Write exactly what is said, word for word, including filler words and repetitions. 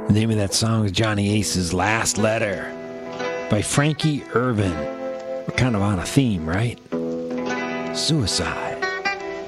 The name of that song is Johnny Ace's Last Letter by Frankie Irvin. We're kind of on a theme, right? Suicide.